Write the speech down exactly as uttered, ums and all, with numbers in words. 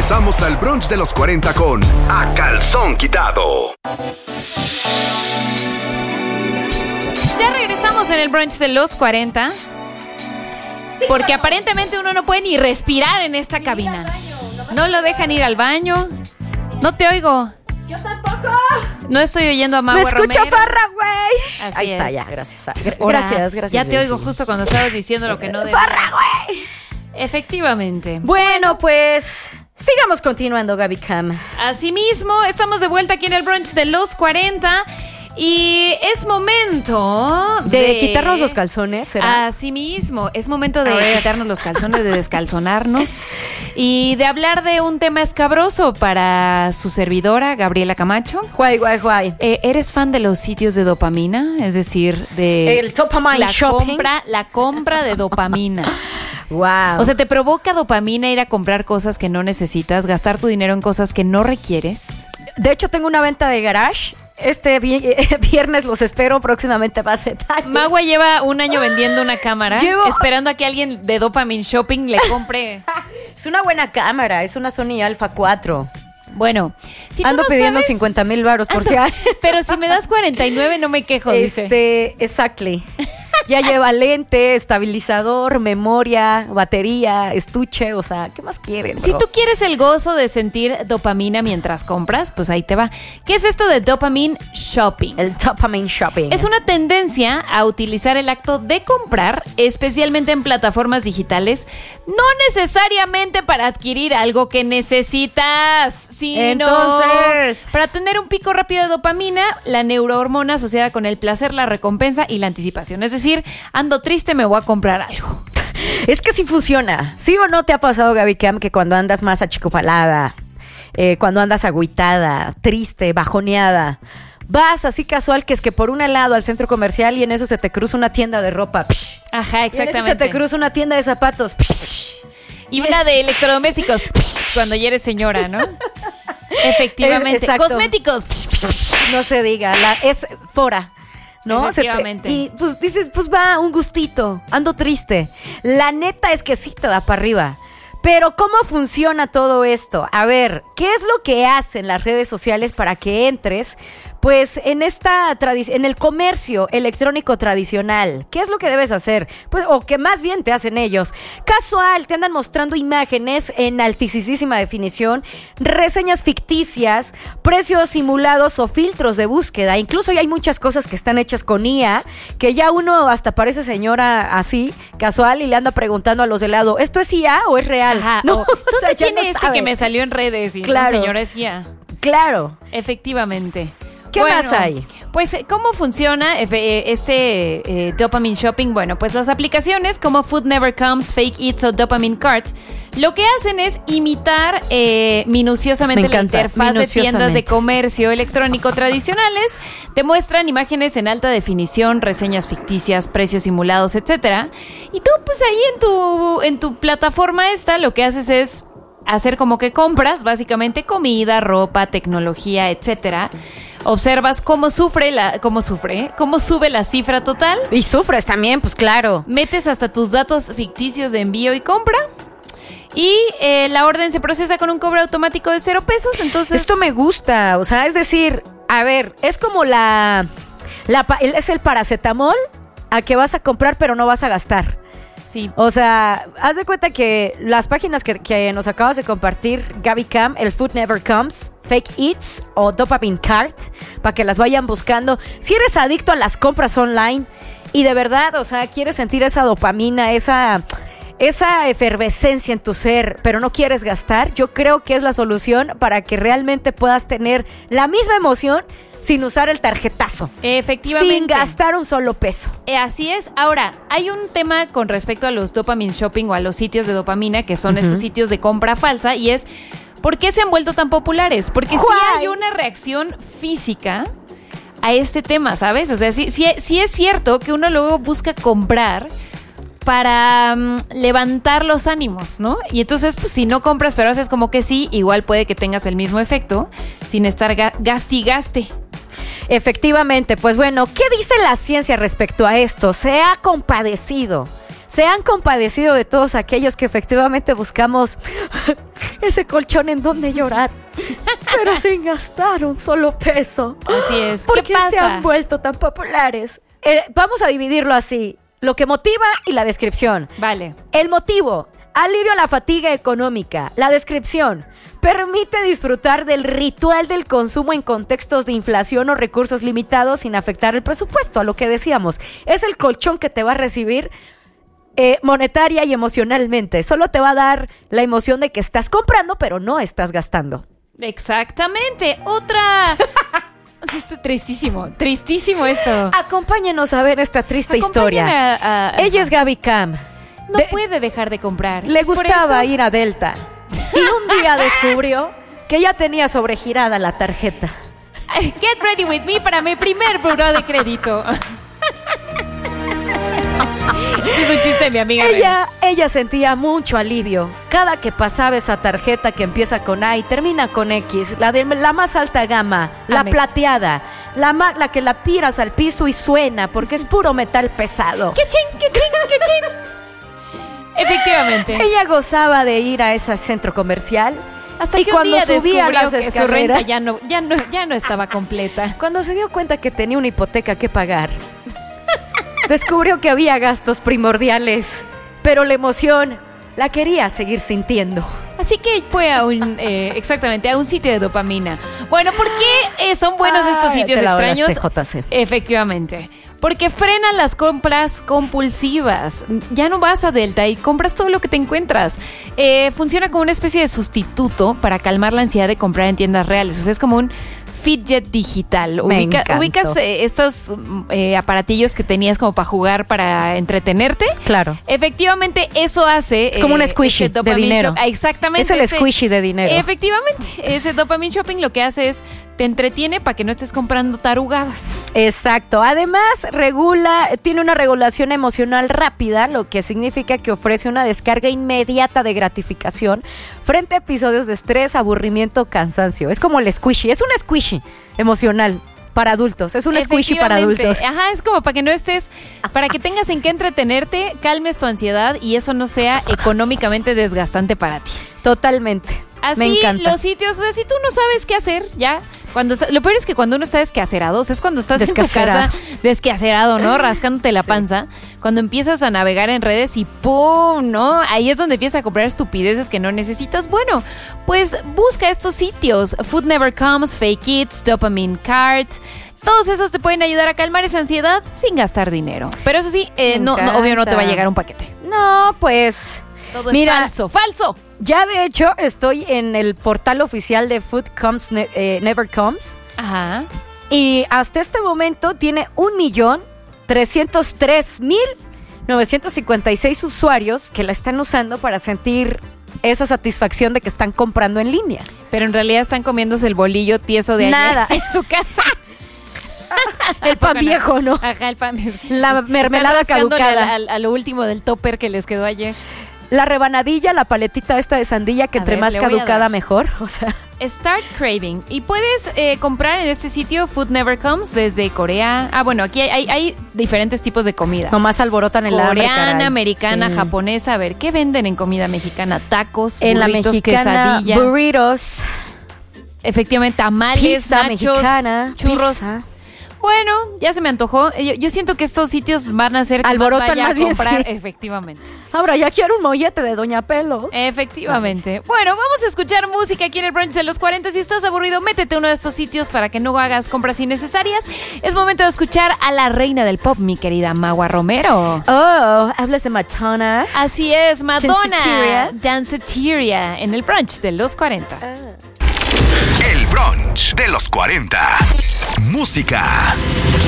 Regresamos al brunch de los cuarenta con A Calzón Quitado. Ya regresamos en el brunch de los cuarenta. Porque aparentemente uno no puede ni respirar en esta cabina. No lo dejan ir al baño. No te oigo. Yo tampoco. No estoy oyendo a Magua Me escucha Romero. Farra, güey. Así Ahí es. está, ya, gracias. Ahora, Gracias, gracias. Ya te Jessy. oigo justo cuando estabas diciendo lo que no debía. Farra, güey. Efectivamente. Bueno, pues sigamos continuando, Gaby Cam. Asimismo, estamos de vuelta aquí en el brunch de los cuarenta. Y es momento De, de quitarnos los calzones, ¿será? Asimismo, es momento de quitarnos los calzones, de descalzonarnos y de hablar de un tema escabroso para su servidora, Gabriela Camacho. Guay, guay, guay. Eh, ¿Eres fan de los sitios de dopamina? Es decir, de El dopamine la shopping. compra, la compra de dopamina. Wow. O sea, ¿te provoca dopamina ir a comprar cosas que no necesitas, gastar tu dinero en cosas que no requieres? De hecho, tengo una venta de garage. Este vi- viernes los espero, próximamente va a ser tarde. Magua lleva un año vendiendo una cámara, Llevo- esperando a que alguien de Dopamine Shopping le compre. Es una buena cámara, es una Sony Alpha cuatro. Bueno, si tú Ando no pidiendo sabes- cincuenta mil baros por si hay. Pero si me das cuarenta y nueve no me quejo, dice. Este, exactly. Ya lleva lente, estabilizador, memoria, batería, estuche, o sea, ¿qué más quieren? Si bro? tú quieres el gozo de sentir dopamina mientras compras, pues ahí te va. ¿Qué es esto de Dopamine Shopping? El dopamine shopping. Es una tendencia a utilizar el acto de comprar, especialmente en plataformas digitales, no necesariamente para adquirir algo que necesitas, sino Entonces- para tener un pico rápido de dopamina, la neurohormona asociada con el placer, la recompensa y la anticipación. Es decir, ando triste, me voy a comprar algo. Es que sí funciona. ¿Sí o no te ha pasado, Gaby Cam, que cuando andas más achicopalada, eh, cuando andas agüitada, triste, bajoneada, vas así casual que es que por un lado al centro comercial y en eso se te cruza una tienda de ropa? Psh. Ajá, Y en eso exactamente. se te cruza una tienda de zapatos. Psh. Y una de electrodomésticos cuando ya eres señora, ¿no? Efectivamente. Eh, exacto. Cosméticos. No se diga, la, es fora. ¿No? Se te- Efectivamente. y pues dices, pues va, un gustito, ando triste. La neta es que sí te da para arriba. Pero ¿cómo funciona todo esto? A ver, ¿qué es lo que hacen las redes sociales para que entres, pues, en esta tradi- en el comercio electrónico tradicional? ¿Qué es lo que debes hacer? Pues, o que más bien te hacen ellos. Casual, te andan mostrando imágenes en altísima definición, reseñas ficticias, precios simulados o filtros de búsqueda. Incluso ya hay muchas cosas que están hechas con I A, que ya uno hasta parece señora así, casual, y le anda preguntando a los de lado, ¿esto es I A o es real? Ajá. No, o, o sea, ¿dónde ya tiene no este sabes. que me salió en redes? Y Claro. no, señora, es ya. Claro. Efectivamente. ¿Qué más hay? Pues, ¿cómo funciona efe- eh, este eh, Dopamine Shopping? Bueno, pues las aplicaciones como Food Never Comes, Fake Eats o Dopamine Cart, lo que hacen es imitar eh, minuciosamente Me la encanta, interfaz de tiendas de minuciosamente. comercio electrónico tradicionales. Te muestran imágenes en alta definición, reseñas ficticias, precios simulados, etcétera. Y tú, pues ahí en tu, en tu plataforma esta, lo que haces es hacer como que compras, básicamente comida, ropa, tecnología, etcétera. Observas cómo sufre la, cómo sufre, cómo sube la cifra total. Y sufres también, pues claro. Metes hasta tus datos ficticios de envío y compra. Y eh, la orden se procesa con un cobro automático de cero pesos. Entonces, Esto me gusta, o sea, es decir, a ver, es como la, la pa- el- es el paracetamol a que vas a comprar pero no vas a gastar. sí. O sea, haz de cuenta que las páginas que, que nos acabas de compartir, Gaby Cam, el Food Never Comes, Fake Eats o Dopamine Cart, para que las vayan buscando. Si eres adicto a las compras online y de verdad, o sea, quieres sentir esa dopamina, esa, esa efervescencia en tu ser, pero no quieres gastar, yo creo que es la solución para que realmente puedas tener la misma emoción sin usar el tarjetazo. Efectivamente. Sin gastar un solo peso. Eh, así es. Ahora, hay un tema con respecto a los dopamine shopping o a los sitios de dopamina, que son Ujú. estos sitios de compra falsa, y es ¿por qué se han vuelto tan populares? Porque sí Guay. hay una reacción física a este tema, ¿sabes? O sea, sí, sí, sí es cierto que uno luego busca comprar para um, levantar los ánimos, ¿no? Y entonces, pues si no compras, pero haces como que sí, igual puede que tengas el mismo efecto sin estar ga- gastigaste. Efectivamente, pues bueno, ¿qué dice la ciencia respecto a esto? Se ha compadecido, se han compadecido de todos aquellos que efectivamente buscamos ese colchón en donde llorar, pero sin gastar un solo peso. Así es. ¿Por ¿Qué qué pasa? se han vuelto tan populares? Eh, vamos a dividirlo así. Lo que motiva y la descripción. Vale. El motivo, alivio a la fatiga económica. La descripción, permite disfrutar del ritual del consumo en contextos de inflación o recursos limitados sin afectar el presupuesto, a lo que decíamos. Es el colchón que te va a recibir eh, monetaria y emocionalmente. Solo te va a dar la emoción de que estás comprando, pero no estás gastando. Exactamente. Otra... Esto es tristísimo, tristísimo esto. Acompáñenos a ver esta triste Acompáñame historia. a- a- Ella es Gaby Cam. No De- puede dejar de comprar. Le Es por gustaba eso- ir a Delta. Y un día descubrió que ya tenía sobregirada la tarjeta. Get ready with me para mi primer buró de crédito. Es un chiste de mi amiga. Ella, ella sentía mucho alivio cada que pasaba esa tarjeta que empieza con A y termina con X, la de la más alta gama, la Amex. plateada, la, ma- la que la tiras al piso y suena porque es puro metal pesado. ¡Qué chin, qué chin, qué chin! Efectivamente. Ella gozaba de ir a ese centro comercial Hasta y que cuando un día subía descubrió las que su renta escaleras, ya no, ya, no, ya no estaba completa. cuando se dio cuenta que tenía una hipoteca que pagar, descubrió que había gastos primordiales, pero la emoción la quería seguir sintiendo. Así que fue a un, eh, exactamente, a un sitio de dopamina. Bueno, ¿por qué eh, son buenos estos Ay, sitios te la extraños? volaste, J C. Efectivamente. Porque frenan las compras compulsivas. Ya no vas a Delta y compras todo lo que te encuentras. Eh, funciona como una especie de sustituto para calmar la ansiedad de comprar en tiendas reales. O sea, es como un fidget digital. Me Ubica- encantó. ubicas eh, estos eh, aparatillos que tenías como para jugar, para entretenerte. Claro. Efectivamente, eso hace... Es como un squishy ese de dopamine dinero. shop- Exactamente. Es el ese- squishy de dinero. Efectivamente. Ese dopamine shopping lo que hace es te entretiene para que no estés comprando tarugadas. Exacto. Además, regula, tiene una regulación emocional rápida, lo que significa que ofrece una descarga inmediata de gratificación frente a episodios de estrés, aburrimiento, cansancio. Es como el squishy. Es un squishy emocional para adultos. Es un squishy para Efectivamente. adultos. Ajá, es como para que no estés, para que tengas en qué entretenerte, calmes tu ansiedad y eso no sea económicamente desgastante para ti. Totalmente. Así Me encanta. los sitios, o sea, si tú no sabes qué hacer, ya. Cuando está- lo peor es que cuando uno está desquacerado, o sea, es cuando estás en tu Descacerado. casa desquacerado, ¿no? Rascándote la panza. Cuando empiezas a navegar en redes y ¡pum! ¿No? Ahí es donde empiezas a comprar estupideces que no necesitas. Bueno, pues busca estos sitios. Food Never Comes, Fake Eats, Dopamine Cart. Todos esos te pueden ayudar a calmar esa ansiedad sin gastar dinero. Pero eso sí, eh, Me no, no, obvio no te va a encanta. llegar un paquete. No, pues... Todo Mira, es falso, falso. ya de hecho estoy en el portal oficial de Food Comes Ne- eh, Never Comes Ajá. y hasta este momento tiene un millón trescientos tres mil novecientos cincuenta y seis usuarios que la están usando para sentir esa satisfacción de que están comprando en línea. Pero en realidad están comiéndose el bolillo tieso de ayer Nada. en su casa. El pan Poco no. viejo, ¿no? Ajá, el pan viejo. La mermelada Están rascándole caducada. al- al- a lo último del topper que les quedó ayer. La rebanadilla, la paletita esta de sandía que A entre ver, más le voy a caducada dar. mejor. O sea, Start Craving. Y puedes eh, comprar en este sitio Food Never Comes desde Corea. Ah, bueno, aquí hay, hay, hay diferentes tipos de comida. nomás alborotan el hambre, Coreana, caray. americana, Sí. japonesa. A ver, ¿qué venden en comida mexicana? Tacos, En la burritos, mexicana, quesadillas. burritos, Efectivamente, tamales, pizza nachos, mexicana, churros. pizza. Bueno, ya se me antojó. Yo, yo siento que estos sitios van a ser que Alborotan vaya más a bien, comprar. sí. Efectivamente. Ahora ya quiero un mollete de Doña Pelos. Efectivamente. Bueno, vamos a escuchar música aquí en el brunch de los cuarenta. Si estás aburrido, métete a uno de estos sitios para que no hagas compras innecesarias. Es momento de escuchar a la reina del pop, mi querida Magua Romero. Oh, hablas de Madonna. Así es, Madonna. Danceteria. Danceteria en el brunch de los cuarenta. El brunch de los cuarenta. Música.